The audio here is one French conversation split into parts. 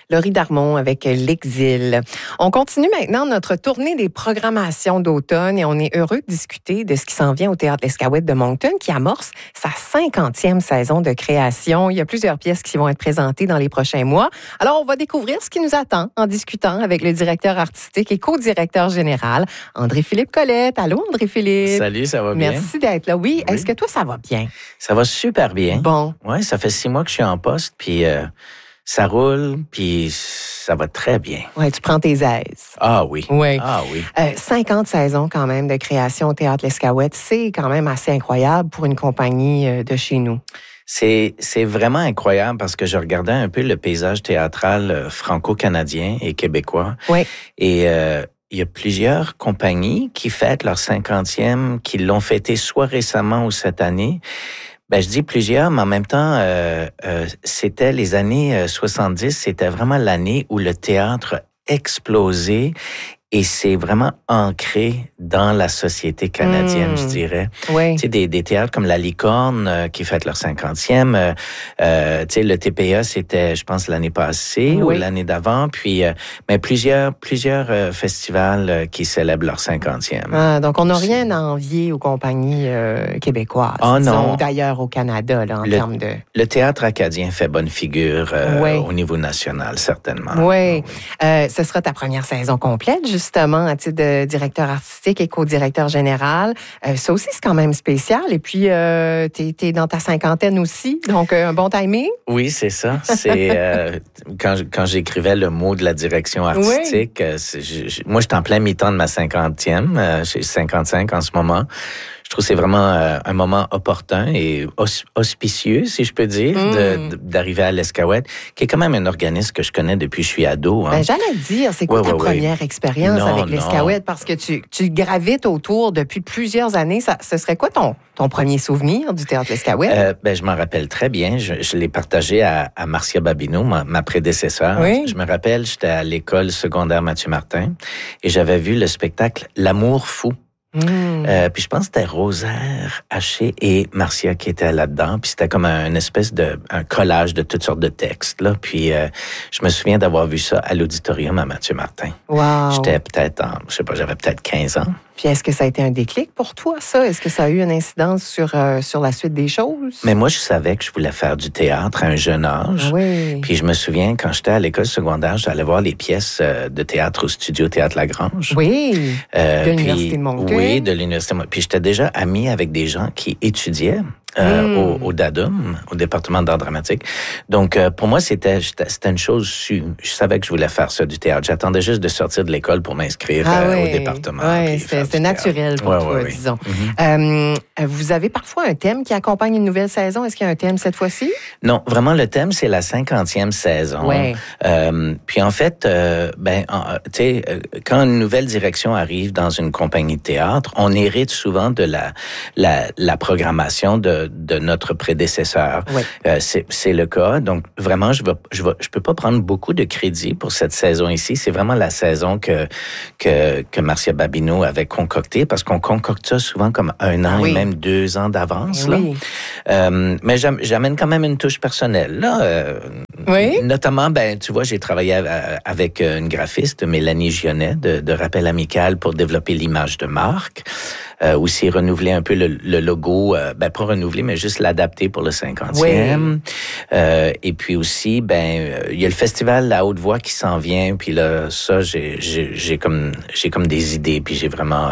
Laurie Darmon avec L'Exil. On continue maintenant notre tournée des programmations d'automne et on est heureux de discuter de ce qui s'en vient au Théâtre L'Escaouette de Moncton qui amorce sa 50e saison de création. Il y a plusieurs pièces qui vont être présentées dans les prochains mois. Alors, on va découvrir ce qui nous attend en discutant avec le directeur artistique et co-directeur général, André-Philippe Collette. Allô, André-Philippe? Salut, ça va bien? Merci d'être là. Oui, est-ce que toi, ça va bien? Ça va super bien. Bon. Oui, ça fait 6 mois que je suis en poste, puis ça roule, puis ça va très bien. Oui, tu prends tes aises. Ah oui. Oui. Ah oui. 50 saisons quand même de création au Théâtre L'Escaouette, c'est quand même assez incroyable pour une compagnie de chez nous. C'est vraiment incroyable parce que je regardais un peu le paysage théâtral franco-canadien et québécois. Oui. Et il y a plusieurs compagnies qui fêtent leur 50e, qui l'ont fêté soit récemment ou cette année. Ben, je dis plusieurs, mais en même temps, c'était les années 70, c'était vraiment l'année où le théâtre explosait et c'est vraiment ancré dans la société canadienne, je dirais. Oui. Tu sais, des théâtres comme La Licorne qui fêtent leur 50e. Tu sais, le TPA, c'était, je pense, l'année passée ou l'année d'avant. Puis, mais plusieurs festivals qui célèbrent leur 50e. Ah, donc, on n'a rien à envier aux compagnies québécoises. Ah non. D'ailleurs au Canada, là, en termes de... Le théâtre acadien fait bonne figure au niveau national, certainement. Oui. Ce sera ta première saison complète, justement, à titre de directeur artistique et co-directeur général. Ça aussi, c'est quand même spécial. Et puis, t'es dans ta 50aine aussi, donc un bon timing. Oui, c'est ça. C'est quand j'écrivais le mot de la direction artistique, moi, j'étais en plein mi-temps de ma 50e. J'ai 55 en ce moment. Je trouve que c'est vraiment un moment opportun et auspicieux, si je peux dire, d'arriver à l'Escaouette, qui est quand même un organisme que je connais depuis que je suis ado. Hein. Ben, j'allais dire, c'est quoi ta première expérience avec l'Escaouette? Parce que tu gravites autour depuis plusieurs années. Ce serait quoi ton premier souvenir du Théâtre L'Escaouette? Ben, je m'en rappelle très bien. Je l'ai partagé à Marcia Babineau, ma prédécesseure. Oui. Je me rappelle, j'étais à l'école secondaire Mathieu Martin et j'avais vu le spectacle L'amour fou. Puis je pense que c'était Rosaire Haché et Marcia qui étaient là-dedans. Puis c'était comme un espèce un collage de toutes sortes de textes. Là. Puis je me souviens d'avoir vu ça à l'auditorium à Mathieu Martin. Wow. J'étais peut-être, j'avais peut-être 15 ans. Puis est-ce que ça a été un déclic pour toi, ça? Est-ce que ça a eu une incidence sur la suite des choses? Mais moi, je savais que je voulais faire du théâtre à un jeune âge. Oui. Puis je me souviens, quand j'étais à l'école secondaire, j'allais voir les pièces de théâtre au studio Théâtre Lagrange. Oui, de l'Université de Moncton. Oui, de l'Université de Moncton. Puis j'étais déjà ami avec des gens qui étudiaient au DADUM, au département d'art dramatique. Donc, pour moi, c'était une chose, je savais que je voulais faire ça, du théâtre. J'attendais juste de sortir de l'école pour m'inscrire au département. Oui, c'était naturel pour toi, disons. Vous avez parfois un thème qui accompagne une nouvelle saison. Est-ce qu'il y a un thème cette fois-ci? Non, vraiment, le thème, c'est la 50e saison. Ouais. Puis en fait, tu sais, quand une nouvelle direction arrive dans une compagnie de théâtre, on hérite souvent de la programmation de notre prédécesseur. Oui. C'est le cas. Donc, vraiment, je peux pas prendre beaucoup de crédit pour cette saison ici. C'est vraiment la saison que Marcia Babineau avait concoctée, parce qu'on concocte ça souvent comme 1 an et même 2 ans d'avance. Oui. Là. Mais j'amène quand même une touche personnelle. Là. Notamment, tu vois, j'ai travaillé avec une graphiste, Mélanie Gionnet, de Rappel Amical, pour développer l'image de marque. Aussi renouveler un peu le logo, pas renouveler, mais juste l'adapter pour le 50e. Oui. Et puis aussi, il y a le festival La Haute Voix qui s'en vient, puis là, ça, j'ai comme des idées, puis j'ai vraiment,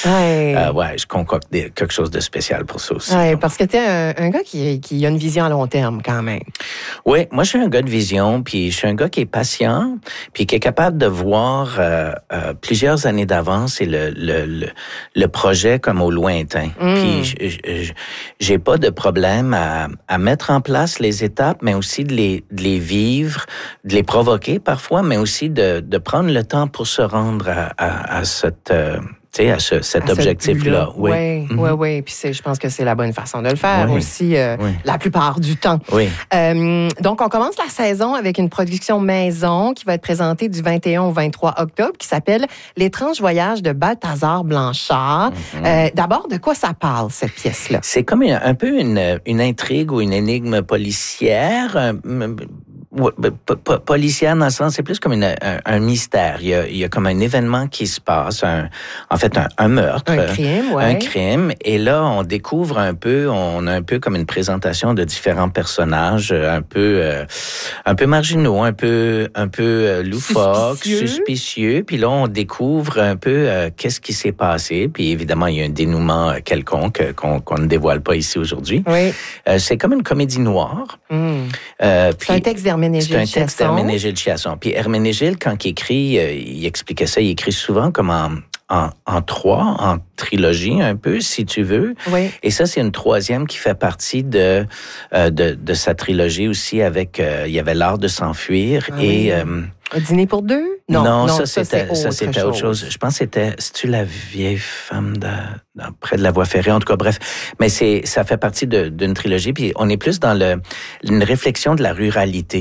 je concocte quelque chose de spécial pour ça aussi. Oui, parce que t'es un gars qui a une vision à long terme, quand même. Oui, moi, je suis un gars de vision, puis je suis un gars qui est patient, puis qui est capable de voir plusieurs années d'avance et le projet comme au lointain. Puis j'ai pas de problème à mettre en place les étapes, mais aussi de les vivre, de les provoquer parfois, mais aussi de prendre le temps pour se rendre à cette cet objectif-là. Oui. Puis je pense que c'est la bonne façon de le faire aussi, la plupart du temps. Oui. Donc, on commence la saison avec une production maison qui va être présentée du 21 au 23 octobre, qui s'appelle L'étrange voyage de Balthazar Blanchard. D'abord, de quoi ça parle, cette pièce-là? C'est comme un peu une intrigue ou une énigme policière. policière dans le sens, c'est plus comme un mystère. Il y a comme un événement qui se passe, un meurtre. Un crime, ouais. Un crime. Et là, on découvre on a un peu comme une présentation de différents personnages, un peu marginaux, un peu loufoques, suspicieux. Puis là, on découvre un peu qu'est-ce qui s'est passé. Puis évidemment, il y a un dénouement quelconque qu'on ne dévoile pas ici aujourd'hui. Oui. C'est comme une comédie noire. C'est un texte d'Herménégilde Chiasson. C'est un texte d'Herménégilde Chiasson. Puis Herménégilde, quand il écrit, il expliquait ça, il écrit souvent comme en trilogie un peu, si tu veux. Oui. Et ça, c'est une troisième qui fait partie de sa trilogie aussi avec, il y avait L'Art de s'enfuir et... Un dîner pour deux? Non, ça c'était autre chose. Je pense que c'est-tu La vieille femme près de la voie ferrée, en tout cas, bref. Mais ça fait partie d'une trilogie, puis on est plus dans une réflexion de la ruralité.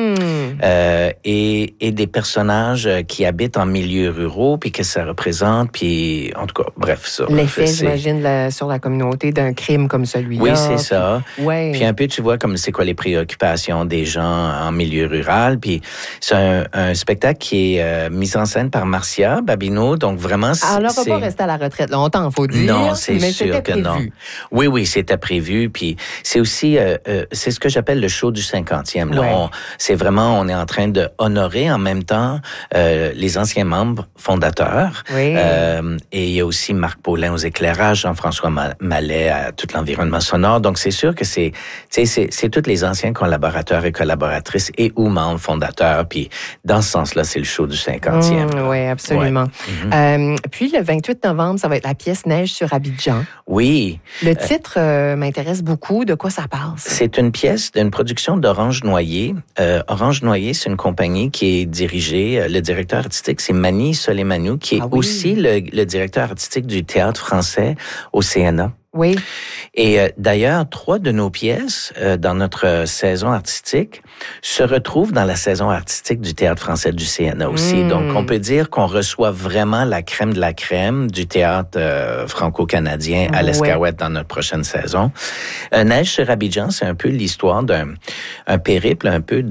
Et des personnages qui habitent en milieux ruraux, puis que ça représente, puis en tout cas, bref, ça. L'effet, j'imagine, sur la communauté d'un crime comme celui-là. Oui, c'est ça. Ouais. Puis un peu, tu vois, comme c'est quoi les préoccupations des gens en milieu rural, puis c'est un spectacle qui est mis en scène par Marcia Babineau, donc vraiment, alors, on va pas rester à la retraite longtemps, faut dire. Non, c'est mais sûr que prévu. Non. Oui, c'était prévu, puis c'est aussi, c'est ce que j'appelle le show du 50e. Là. Ouais. C'est vraiment, on est en train de honorer en même temps les anciens membres fondateurs. Oui. Et il y a aussi Marc Paulin aux éclairages, Jean-François Mallet à tout l'environnement sonore. Donc c'est sûr que c'est tous les anciens collaborateurs et collaboratrices et ou membres fondateurs. Puis dans ce sens-là, c'est le show du 50e. Oui, absolument. Ouais. Puis le 28 novembre, ça va être la pièce Neige sur Abidjan. Oui. Le titre m'intéresse beaucoup. De quoi ça parle? C'est une pièce d'une production d'Orange Noyer. Orange Noyer, c'est une compagnie qui est dirigée, le directeur artistique, c'est Mani Soleimanou, qui est aussi le directeur artistique du théâtre français au CNA. Oui. Et d'ailleurs, 3 de nos pièces dans notre saison artistique se retrouvent dans la saison artistique du Théâtre français du CNA aussi. Donc, on peut dire qu'on reçoit vraiment la crème de la crème du théâtre franco-canadien à l'Escaouette dans notre prochaine saison. Neige sur Abidjan, c'est un peu l'histoire d'un périple un peu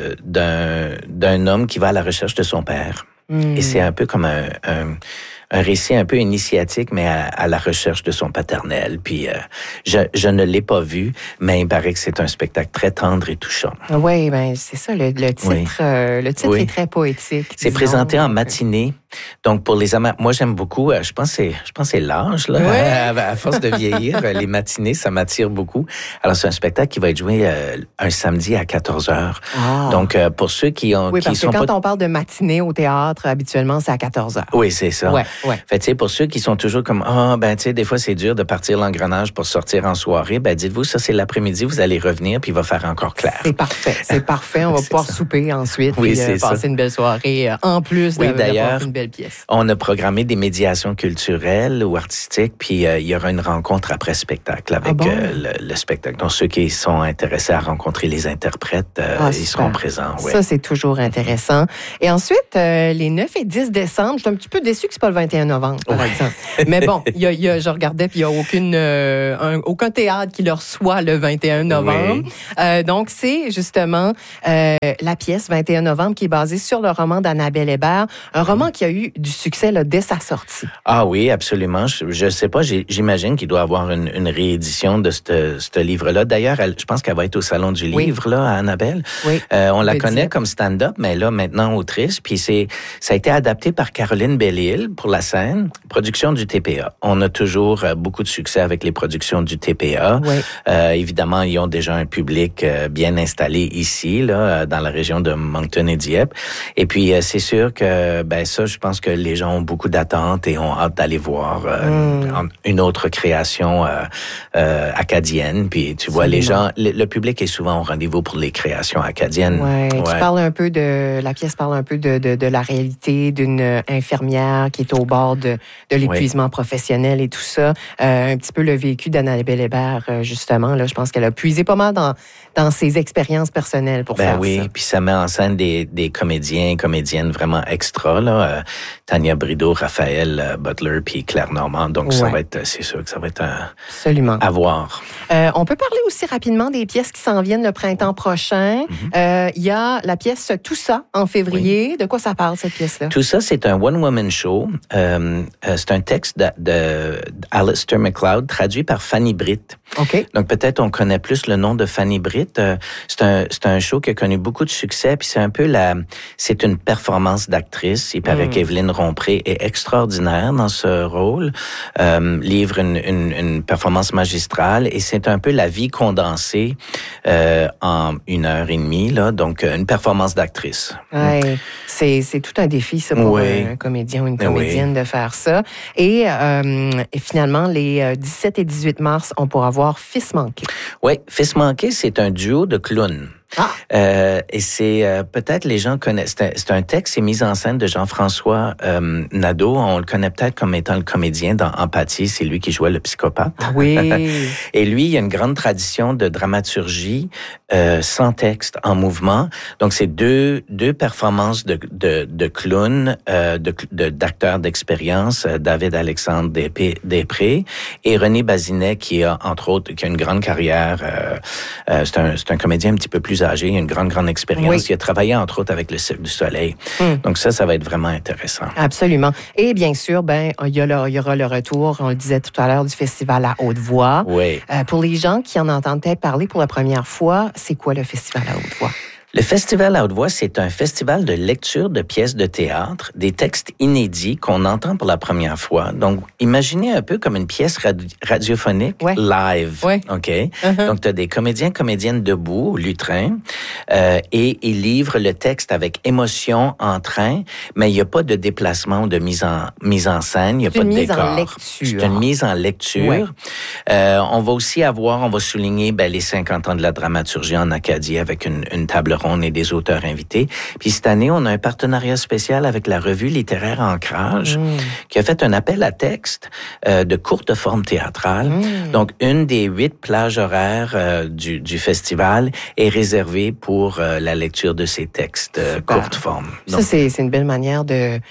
d'un homme qui va à la recherche de son père. Et c'est un peu comme un récit un peu initiatique, mais à la recherche de son paternel. Puis je ne l'ai pas vu, mais il paraît que c'est un spectacle très tendre et touchant. Oui, ben c'est ça, le titre. Oui. Le titre est très poétique. C'est présenté en matinée. Donc, pour les amateurs, moi, j'aime beaucoup, je pense que c'est l'âge, là. Ouais. À force de vieillir, les matinées, ça m'attire beaucoup. Alors, c'est un spectacle qui va être joué un samedi à 14h. Ah. Donc, pour ceux qui ont... Oui, parce que quand on parle de matinée au théâtre, habituellement, c'est à 14h. Oui, c'est ça. Ouais. Fait, tu sais, pour ceux qui sont toujours comme, tu sais, des fois, c'est dur de partir l'engrenage pour sortir en soirée, ben, dites-vous, ça, c'est l'après-midi, vous allez revenir, puis il va faire encore clair. C'est parfait. On va pouvoir souper ensuite, puis passer une belle soirée, en plus d'avoir une belle pièce. On a programmé des médiations culturelles ou artistiques, puis il y aura une rencontre après spectacle avec le spectacle. Donc, ceux qui sont intéressés à rencontrer les interprètes, ils seront présents. Ouais. Ça, c'est toujours intéressant. Et ensuite, les 9 et 10 décembre, je suis un petit peu déçue que c'est pas le 21 novembre, par exemple. Mais bon, je regardais, puis il n'y a aucun théâtre qui le reçoit le 21 novembre. Oui. Donc, c'est justement la pièce 21 novembre qui est basée sur le roman d'Annabelle Hébert, un roman qui a eu du succès là, dès sa sortie. Ah oui, absolument. Je sais pas, j'imagine qu'il doit avoir une réédition de ce livre-là. D'ailleurs, je pense qu'elle va être au Salon du Livre, là, à Annabelle. Oui. On la connaît comme stand-up, mais là, maintenant, autrice. Puis ça a été adapté par Caroline Bellil pour la scène, production du TPA. On a toujours beaucoup de succès avec les productions du TPA. Oui. Évidemment, ils ont déjà un public bien installé ici, là, dans la région de Moncton et Dieppe. Et puis, c'est sûr que, ça, je pense que les gens ont beaucoup d'attentes et ont hâte d'aller voir une autre création acadienne. Puis, tu vois, les gens, le public est souvent au rendez-vous pour les créations acadiennes. Ouais. Tu parles un peu la pièce parle un peu de la réalité d'une infirmière qui est au bord de l'épuisement professionnel et tout ça. Un petit peu le vécu d'Annabelle Hébert, justement. Là, je pense qu'elle a puisé pas mal dans ses expériences personnelles pour faire ça. Oui, puis ça met en scène des comédiens et comédiennes vraiment extra. Là. Tania Brideau, Raphaël Butler, puis Claire Normand. Donc, c'est sûr que ça va être Absolument. À voir. On peut parler aussi rapidement des pièces qui s'en viennent le printemps prochain. Il y a la pièce Tout ça en février. Oui. De quoi ça parle, cette pièce-là? Tout ça, c'est un one-woman show. C'est un texte de Alistair MacLeod, traduit par Fanny Britt. OK. Donc, peut-être on connaît plus le nom de Fanny Britt. C'est un show qui a connu beaucoup de succès, puis c'est une performance d'actrice. Il paraît qu'Evelyne Rompré est extraordinaire dans ce rôle, livre une performance magistrale, et c'est un peu la vie condensée en 1h30, là, donc une performance d'actrice. Ouais, c'est tout un défi, ça, pour un comédien ou une comédienne de faire ça. Et finalement, les 17 et 18 mars, on pourra voir Fils manqué. Oui, Fils manqué, c'est un duo de clowns. Et c'est peut-être les gens connaissent. C'est un texte et mise en scène de Jean-François Nadeau. On le connaît peut-être comme étant le comédien dans Empathie. C'est lui qui jouait le psychopathe. Oui. Et lui, il y a une grande tradition de dramaturgie sans texte, en mouvement. Donc c'est deux performances de clowns, d'acteurs d'expérience, David Alexandre Després et René Bazinet qui a entre autres qui a une grande carrière. C'est un comédien un petit peu plus âgé, il a une grande expérience. Oui. Il a travaillé, entre autres, avec le Cirque du Soleil. Donc ça va être vraiment intéressant. Absolument. Et bien sûr, il y aura le retour, on le disait tout à l'heure, du Festival à Haute-Voix. Oui. Pour les gens qui en entendent peut-être parler pour la première fois, c'est quoi le Festival à Haute-Voix? Le Festival à Haute-Voix, c'est un festival de lecture de pièces de théâtre, des textes inédits qu'on entend pour la première fois. Donc, imaginez un peu comme une pièce radiophonique live. Ouais. OK? Donc, tu as des comédiennes debout, lutrin, et ils livrent le texte avec émotion, entrain, mais il n'y a pas de déplacement ou de mise en scène, il n'y a pas de décor. C'est une mise en lecture. Ouais. On va souligner les 50 ans de la dramaturgie en Acadie avec une table ronde et des auteurs invités. Puis cette année, on a un partenariat spécial avec la revue littéraire Ancrage qui a fait un appel à texte de courte forme théâtrale. Donc, une des 8 plages horaires du festival est réservée pour la lecture de ces textes courte forme. Donc, ça, c'est une belle manière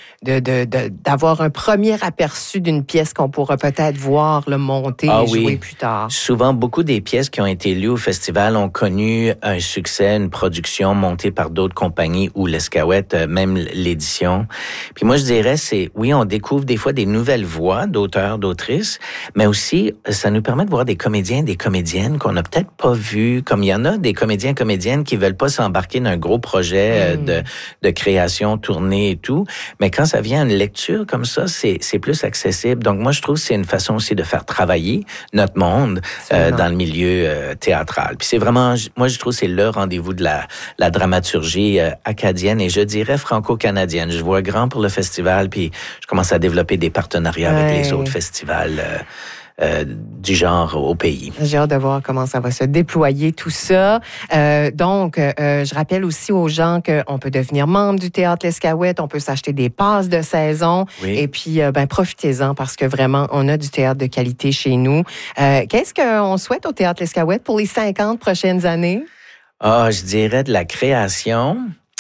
d'avoir un premier aperçu d'une pièce qu'on pourra peut-être voir le monter et jouer plus tard. Souvent, beaucoup des pièces qui ont été lues au festival ont connu un succès, une production montée par d'autres compagnies ou l'Escaouette, même l'édition. Puis moi, je dirais, on découvre des fois des nouvelles voix d'auteurs, d'autrices, mais aussi, ça nous permet de voir des comédiens, des comédiennes qu'on n'a peut-être pas vus, comme il y en a des comédiens, comédiennes qui veulent pas s'embarquer dans un gros projet de création, tournée et tout, mais quand ça vient à une lecture comme ça, c'est plus accessible. Donc moi, je trouve que c'est une façon aussi de faire travailler notre monde dans le milieu théâtral. Puis c'est vraiment, moi, je trouve que c'est le rendez-vous de la dramaturgie acadienne et je dirais franco-canadienne. Je vois grand pour le festival, puis je commence à développer des partenariats avec les autres festivals du genre au pays. J'ai hâte de voir comment ça va se déployer tout ça. Donc, je rappelle aussi aux gens qu'on peut devenir membre du Théâtre L'Escaouette, on peut s'acheter des passes de saison et puis profitez-en parce que vraiment, on a du théâtre de qualité chez nous. Qu'est-ce qu'on souhaite au Théâtre L'Escaouette pour les 50 prochaines années? Je dirais de la création,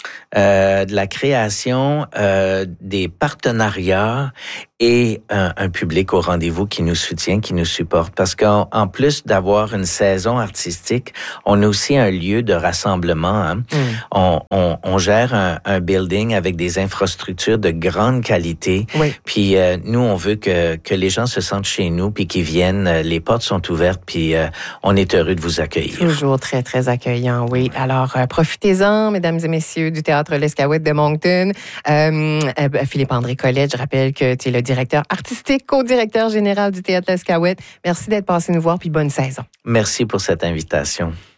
des partenariats et un public au rendez-vous qui nous soutient, qui nous supporte. Parce qu'en plus d'avoir une saison artistique, on a aussi un lieu de rassemblement. Hein. On gère un building avec des infrastructures de grande qualité. Oui. Puis nous, on veut que les gens se sentent chez nous puis qu'ils viennent. Les portes sont ouvertes puis on est heureux de vous accueillir. Toujours très, très accueillant, oui. Alors, profitez-en, mesdames et messieurs du Théâtre L'Escaouette de Moncton. Philippe-André Collet, je rappelle que tu es le directeur artistique, co-directeur général du Théâtre L'Escaouette. Merci d'être passé nous voir, puis bonne saison. Merci pour cette invitation.